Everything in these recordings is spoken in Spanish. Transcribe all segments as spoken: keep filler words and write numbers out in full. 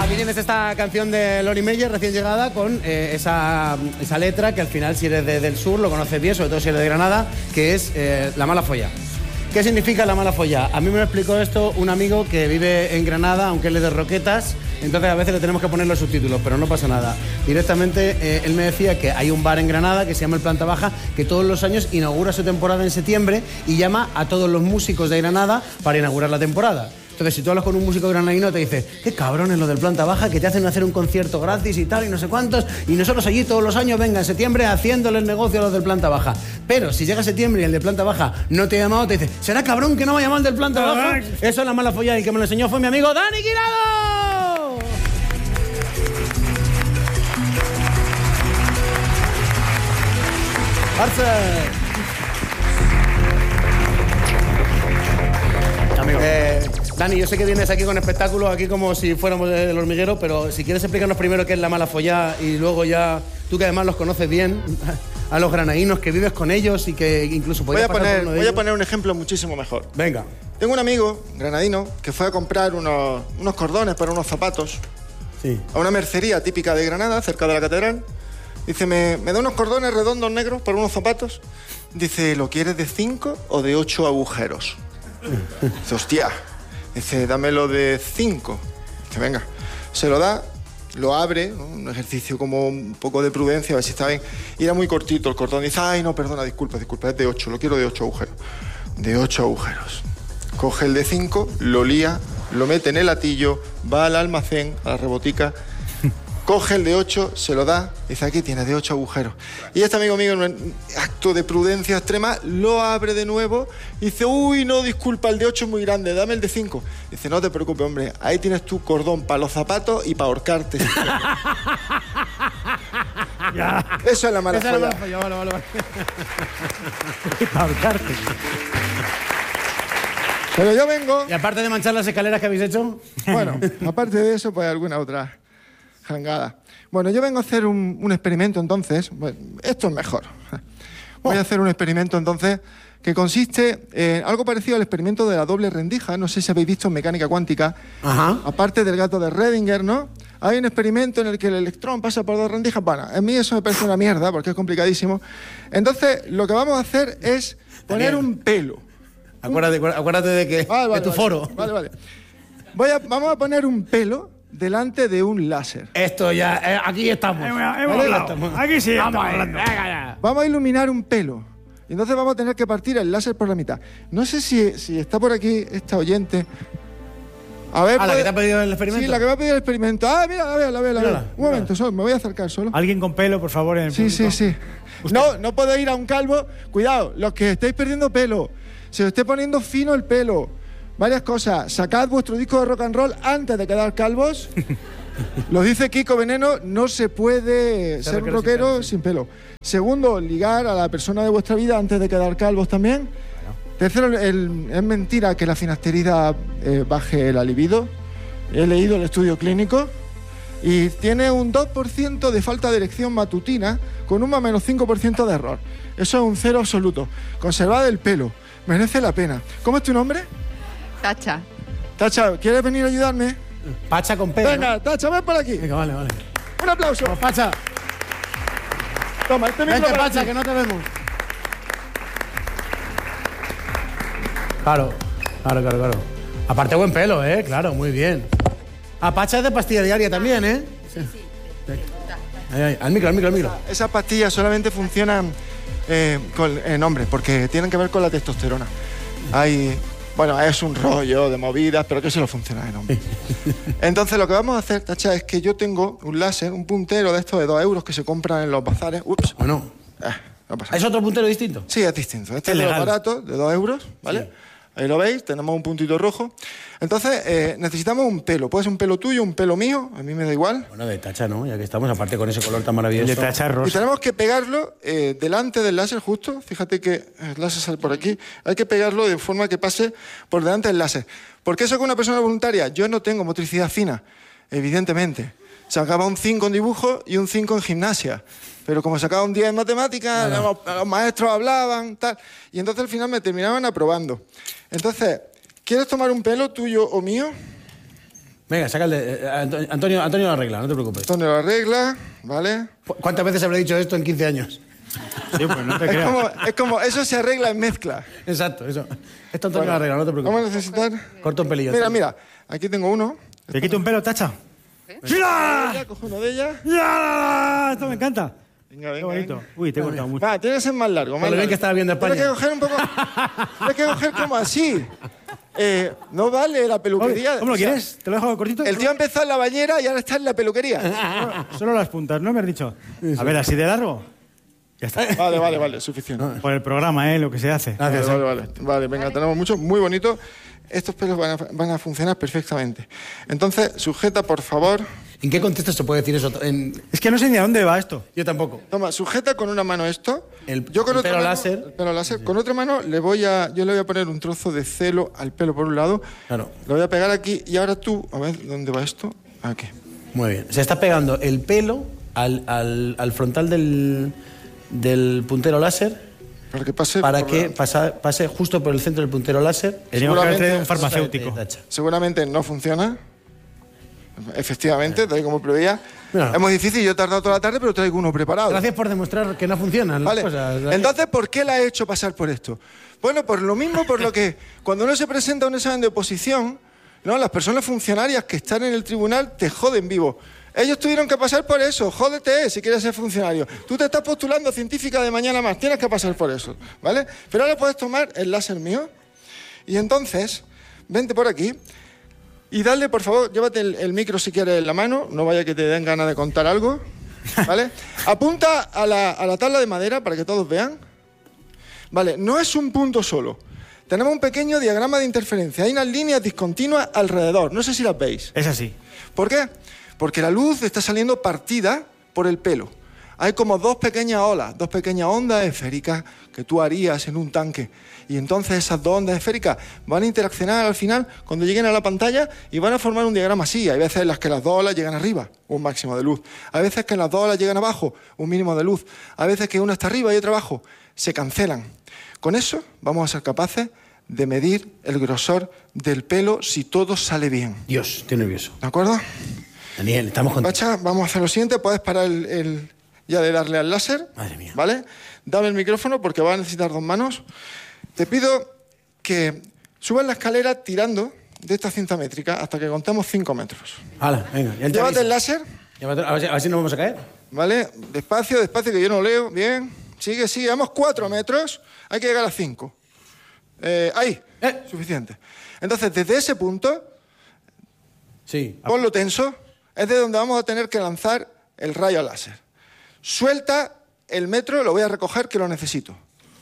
aquí tienes esta canción de Lori Meyer, recién llegada, con eh, esa, esa letra que al final, si eres de, del sur, lo conoces bien, sobre todo si eres de Granada, que es eh, La mala folla. ¿Qué significa la mala folla? A mí me lo explicó esto un amigo que vive en Granada, aunque él es de Roquetas, entonces a veces le tenemos que poner los subtítulos, pero no pasa nada. Directamente, eh, él me decía que hay un bar en Granada que se llama El Planta Baja, que todos los años inaugura su temporada en septiembre y llama a todos los músicos de Granada para inaugurar la temporada. Entonces, si tú hablas con un músico granadino, te dice, qué cabrones lo del Planta Baja, que te hacen hacer un concierto gratis y tal, y no sé cuántos, y nosotros allí todos los años, venga, en septiembre, haciéndole el negocio a los del Planta Baja. Pero si llega septiembre y el del Planta Baja no te ha llamado, te dice, ¿será cabrón que no me ha llamado el del Planta Baja? Eso es la mala folla, y el que me lo enseñó fue mi amigo Dani Guirado. Amigo. Eh, Dani, yo sé que vienes aquí con espectáculos, aquí como si fuéramos del hormiguero, pero si quieres explicarnos primero qué es la mala follá y luego ya, tú que además los conoces bien, a los granadinos, que vives con ellos y que incluso podías voy a poner, pasar por uno de Voy ellos. a poner un ejemplo muchísimo mejor. Venga. Tengo un amigo granadino que fue a comprar unos, unos cordones para unos zapatos sí. a una mercería típica de Granada, cerca de la catedral. Dice, ¿me, me da unos cordones redondos negros para unos zapatos? Dice, ¿lo quieres de cinco o de ocho agujeros? Dice, hostia. Dice, dámelo de cinco. Dice, venga. Se lo da, lo abre, ¿no? Un ejercicio como un poco de prudencia, a ver si está bien. Y era muy cortito el cordón. Dice, ay, no, perdona, disculpa, disculpa, es de ocho, lo quiero de ocho agujeros. De ocho agujeros. Coge el de cinco, lo lía, lo mete en el latillo, va al almacén, a la rebotica, coge el de ocho, se lo da, dice, aquí tienes de ocho agujeros. Y este amigo mío, en un acto de prudencia extrema, lo abre de nuevo y dice, uy, no, disculpa, el de ocho es muy grande, dame el de cinco. Dice, no te preocupes, hombre, ahí tienes tu cordón para los zapatos y para ahorcarte. Ya. Eso es la mala Esa folla. es la mala folla, vale, vale, vale. Y para ahorcarte. Pero yo vengo... Y aparte de manchar las escaleras que habéis hecho... Bueno, aparte de eso, pues alguna otra jangada. Bueno, yo vengo a hacer un, un experimento entonces. Bueno, esto es mejor. Voy a hacer un experimento entonces que consiste en algo parecido al experimento de la doble rendija. No sé si habéis visto en mecánica cuántica. Ajá. Aparte del gato de Schrödinger, ¿no? Hay un experimento en el que el electrón pasa por dos rendijas. Bueno, a mí eso me parece una mierda porque es complicadísimo. Entonces, lo que vamos a hacer es poner un pelo. Acuérdate, acuérdate de que Vale, vale, de tu vale. foro. Vale, vale. Voy a, vamos a poner un pelo delante de un láser. Esto ya, eh, aquí estamos. Hemos, hemos Vale, hablado. estamos. Aquí sí Vamos estamos ahí, hablando. venga ya. Vamos a iluminar un pelo. Y entonces vamos a tener que partir el láser por la mitad. No sé si, si está por aquí esta oyente. A ver, Ah, la puede- que te ha pedido el experimento. Sí, la que me ha pedido el experimento. Ah, mira, la veo, la veo, la veo. Mírala, Un momento, solo, me voy a acercar solo. Alguien con pelo, por favor, en el Sí, sí, público. sí. No, no puedo ir a un calvo. Cuidado, los que estáis perdiendo pelo. Se os esté poniendo fino el pelo. Varias cosas. Sacad vuestro disco de rock and roll antes de quedar calvos. Lo dice Kiko Veneno, no se puede ser un rockero sin rockero pelo, sí. sin pelo. Segundo, ligar a la persona de vuestra vida antes de quedar calvos también. Tercero, el- el- es mentira que la finasterida eh, baje la libido. He leído el estudio clínico. Y tiene un dos por ciento de falta de erección matutina con un más menos cinco por ciento de error. Eso es un cero absoluto. Conservad el pelo. Merece la pena. ¿Cómo es tu nombre? Tacha. Tacha, ¿quieres venir a ayudarme? Pacha con pelo. Venga, ¿no? Tacha, ven por aquí. Venga, vale, vale. Un aplauso. Pues Pacha, Toma, este micro vente para Pacha, ti. que no te vemos. Claro, claro, claro, claro. Aparte buen pelo, ¿eh? Claro, muy bien. A Pacha es de pastilla diaria también, ¿eh? Sí, sí. Ahí, ahí. Al micro, al micro, al micro. Esas pastillas solamente funcionan eh, con, en hombres porque tienen que ver con la testosterona. Hay, bueno, es un rollo de movidas, pero que solo funciona en hombres. Entonces lo que vamos a hacer, Tacha, es que yo tengo un láser, un puntero de estos de dos euros que se compran en los bazares. Ups. Bueno, Eh, no pasa nada. ¿es otro puntero distinto? Sí, es distinto. Este Es es, el legal. aparato de dos euros, ¿vale? Sí. Ahí lo veis, tenemos un puntito rojo. Entonces, eh, necesitamos un pelo. Puede ser un pelo tuyo, un pelo mío, a mí me da igual. Bueno, de Tacha, ¿no? Ya que estamos, aparte con ese color tan maravilloso. El de Tacha Y rosa. tenemos que pegarlo eh, delante del láser justo. Fíjate que el láser sale por aquí. Hay que pegarlo de forma que pase por delante del láser. ¿Por qué soy una persona voluntaria? Yo no tengo motricidad fina, evidentemente. Sacaba un cinco en dibujo y un cinco en gimnasia. Pero como sacaba un diez en matemáticas, los, los maestros hablaban, tal. Y entonces al final me terminaban aprobando. Entonces, ¿quieres tomar un pelo tuyo o mío? Venga, saca el de... eh, Antonio, Antonio lo arregla, no te preocupes. Antonio lo arregla, ¿vale? ¿Cuántas veces habré dicho esto en quince años? Sí, pues no te Es creas. como, es como, eso se arregla en mezcla. Exacto, eso. Esto Antonio Bueno, lo arregla, no te preocupes. Vamos a necesitar... Corta un pelillo. Mira, Antonio. mira, aquí tengo uno. ¿Te quito un pelo, tacha? Ya, ¡Mira! cojo uno de ellas. ¡Ya! Esto me encanta. Venga, Qué venga, bonito. venga. Uy, te he cortado mucho. Va, tiene que ser más largo, más Pero bien largo. que estaba viendo España. Tienes que coger un poco... Tienes que coger como así. Eh, no vale la peluquería. ¿Cómo lo O sea, quieres? ¿Te lo dejo cortito? El tío ha empezado en la bañera y ahora está en la peluquería. Solo las puntas, ¿no me has dicho? A ver, así de largo. Ya está. Vale, vale, vale, suficiente. Por el programa, ¿eh? Lo que se hace. Gracias. Vale, vale, vale. Vale, venga, tenemos mucho, muy bonito. Estos pelos van a, van a funcionar perfectamente. Entonces, sujeta, por favor. ¿En qué contexto se puede decir eso? En... Es que no sé ni a dónde va esto. Yo tampoco. Toma, sujeta con una mano esto. El- yo con el otra pelo mano- láser. el pelo láser. Con otra mano le voy a, yo le voy a poner un trozo de celo al pelo por un lado. Claro. Lo voy a pegar aquí y ahora tú, a ver, ¿dónde va esto? Aquí. Muy bien. Se está pegando el pelo al, al, al frontal del, del puntero láser Para que pase. para por que la- pasa- pase justo por el centro del puntero láser. Teníamos que haber Seguramente- traído un farmacéutico. Tacha. Seguramente no funciona. Efectivamente, tal y como preveía. Mira. Es muy difícil, yo he tardado toda la tarde, pero traigo uno preparado. Gracias por demostrar que no funcionan las Vale. cosas. Entonces, ¿por qué la he hecho pasar por esto? Bueno, por lo mismo, por lo que cuando uno se presenta a un examen de oposición, ¿no? Las personas funcionarias que están en el tribunal te joden vivo. Ellos tuvieron que pasar por eso. Jódete si quieres ser funcionario. Tú te estás postulando científica de mañana más. Tienes que pasar por eso, ¿vale? Pero ahora puedes tomar el láser mío y entonces, vente por aquí y dale, por favor, llévate el, el micro si quieres en la mano. No vaya que te den ganas de contar algo, ¿vale? Apunta a la, a la tabla de madera para que todos vean. Vale, no es un punto solo. Tenemos un pequeño diagrama de interferencia. Hay unas líneas discontinuas alrededor. No sé si las veis. Es así. ¿Por qué? Porque la luz está saliendo partida por el pelo. Hay como dos pequeñas olas, dos pequeñas ondas esféricas que tú harías en un tanque. Y entonces esas dos ondas esféricas van a interaccionar al final cuando lleguen a la pantalla y van a formar un diagrama así. Hay veces en las que las dos olas llegan arriba, un máximo de luz. Hay veces que las dos olas llegan abajo, un mínimo de luz. Hay veces que una está arriba y otra abajo. Se cancelan. Con eso vamos a ser capaces de medir el grosor del pelo si todo sale bien. Dios, estoy nervioso. ¿De acuerdo? Daniel, estamos contigo. Bacha, vamos a hacer lo siguiente. Puedes parar el, el- ya de darle al láser. Madre mía. ¿Vale? Dame el micrófono porque vas a necesitar dos manos. Te pido que subas la escalera tirando de esta cinta métrica hasta que contemos cinco metros. Hala, venga. Ya te Llévate aviso. el láser, Llévate- a, ver si, a ver si no vamos a caer. ¿vale? Despacio, despacio, que yo no leo. Bien. Sigue, sigue. Vamos cuatro metros. Hay que llegar a cinco. Eh, ahí. Eh. Suficiente. Entonces, desde ese punto, Sí. ponlo tenso. Es de donde vamos a tener que lanzar el rayo láser. Suelta el metro, lo voy a recoger que lo necesito.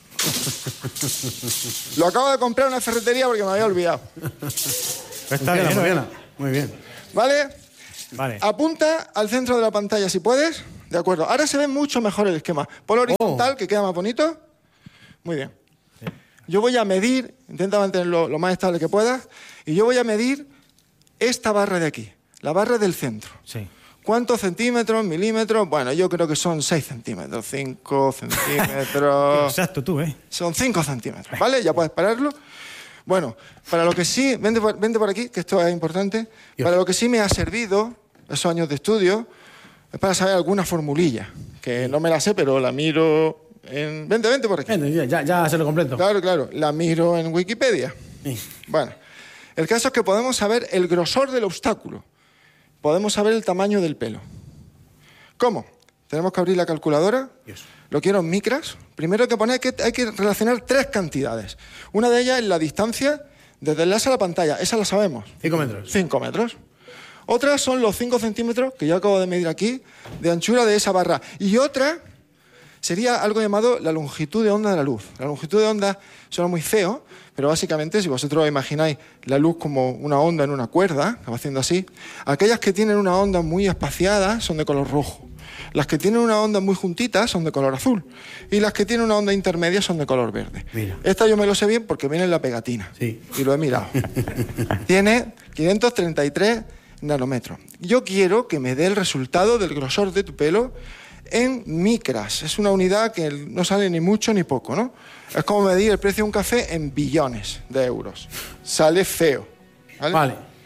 Lo acabo de comprar en una ferretería porque me había olvidado. Pues está Funciona, bien, ¿no? funciona. Muy bien. ¿Vale? Vale. Apunta al centro de la pantalla si puedes. De acuerdo. Ahora se ve mucho mejor el esquema. Ponlo horizontal, que queda más bonito. Muy bien. Yo voy a medir, intenta mantenerlo lo más estable que puedas, y yo voy a medir esta barra de aquí, la barra del centro. Sí. ¿Cuántos centímetros, milímetros? Bueno, yo creo que son seis centímetros, cinco centímetros. Exacto, tú, ¿eh? Son cinco centímetros, ¿vale? Ya puedes pararlo. Bueno, para lo que sí, vente por, vente por aquí, que esto es importante. Dios. Para lo que sí me ha servido esos años de estudio es para saber alguna formulilla, que no me la sé, pero la miro en... Vente, vente por aquí. Venga, ya, ya, ya se lo completo. Claro, claro, la miro en Wikipedia. Sí. Bueno, el caso es que podemos saber el grosor del obstáculo. Podemos saber el tamaño del pelo. ¿Cómo? Tenemos que abrir la calculadora. Dios. Lo quiero en micras. Primero hay que poner que hay que relacionar tres cantidades. Una de ellas es la distancia desde el láser a la pantalla. Esa la sabemos. Cinco metros. Cinco metros. Otras son los cinco centímetros, que yo acabo de medir aquí, de anchura de esa barra. Y otra sería algo llamado la longitud de onda de la luz. La longitud de onda suena muy feo, pero básicamente, si vosotros imagináis la luz como una onda en una cuerda, que va haciendo así, aquellas que tienen una onda muy espaciada son de color rojo. Las que tienen una onda muy juntita son de color azul. Y las que tienen una onda intermedia son de color verde. Mira. Esta yo me lo sé bien porque viene en la pegatina. Sí. Y lo he mirado. Tiene quinientos treinta y tres nanómetros. Yo quiero que me dé el resultado del grosor de tu pelo en micras. Es una unidad que no sale ni mucho ni poco, ¿no? Es como medir el precio de un café en billones de euros. Sale feo. ¿Vale? Vale.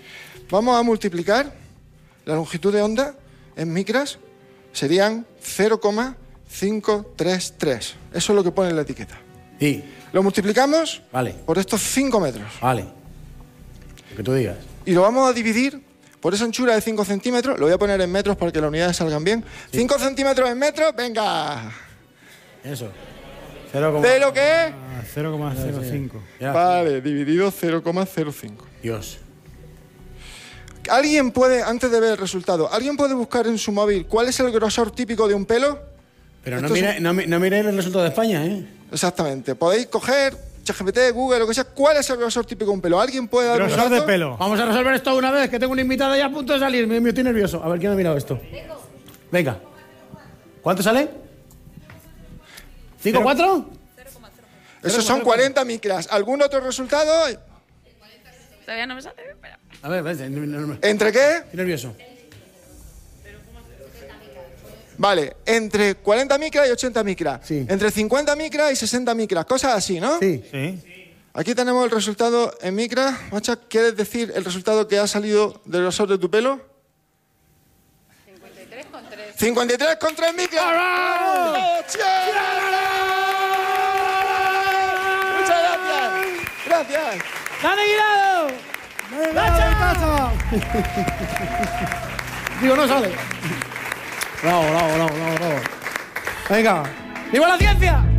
Vamos a multiplicar la longitud de onda en micras, serían cero coma quinientos treinta y tres. Eso es lo que pone en la etiqueta. Sí. Lo multiplicamos Vale. por estos cinco metros. Vale. Lo que tú digas. Y lo vamos a dividir por esa anchura de cinco centímetros. Lo voy a poner en metros para que las unidades salgan bien. Sí. cinco centímetros en metros, venga. Eso. Cero ¿De lo que es? cero coma cero cinco. Vale, dividido cero coma cero cinco. Dios. ¿Alguien puede, antes de ver el resultado, alguien puede buscar en su móvil cuál es el grosor típico de un pelo? Pero no, Esto es mire, un- no, mi- no miréis el resultado de España, ¿eh? Exactamente. Podéis coger ChatGPT, Google, lo que sea. ¿Cuál es el grosor típico de un pelo? ¿Alguien puede dar un Grosor de dato? pelo. Vamos a resolver esto una vez, que tengo una invitada ya a punto de salir. Me, me estoy nervioso. A ver, ¿quién ha mirado esto? Venga. ¿Cuánto sale? ¿Cinco, cuatro? Esos son cuarenta micras. ¿Algún otro resultado? Todavía no me sale. Espera. A ver, ves, no, no, no, ¿Entre qué? estoy nervioso. Vale, entre cuarenta micras y ochenta micras. Sí. Entre cincuenta micras y sesenta micras. Cosas así, ¿no? Sí. Sí. Aquí tenemos el resultado en micras. Macha, ¿quieres decir el resultado que ha salido del grosor de tu pelo? cincuenta y tres con tres. cincuenta y tres con tres micras. ¡Bravo! ¡Ochenta! Muchas gracias. Gracias. ¡La han aniquilado! ¡Lacha! Digo, no sale. Bravo, bravo, bravo, bravo, bravo. Venga. ¡Viva la ciencia!